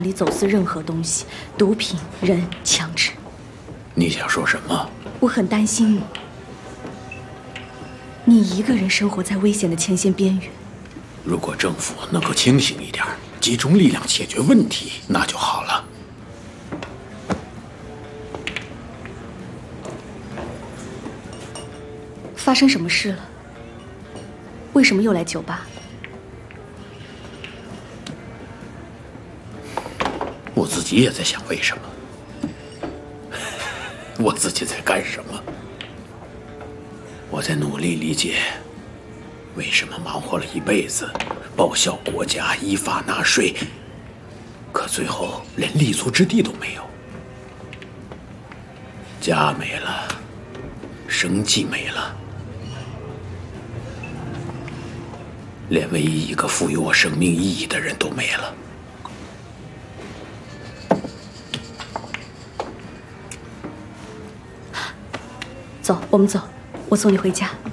里走私任何东西，毒品、人、枪支。 你想说什么？ 我很担心你，你一个人生活在危险的前线边缘。 如果政府能够清醒一点，集中力量解决问题，那就好了。 发生什么事了？为什么又来酒吧？ 我自己也在想为什么，我自己在干什么。我在努力理解，为什么忙活了一辈子，报效国家，依法纳税，可最后连立足之地都没有。家没了，生计没了，连唯一一个赋予我生命意义的人都没了。 走，我们走，我送你回家。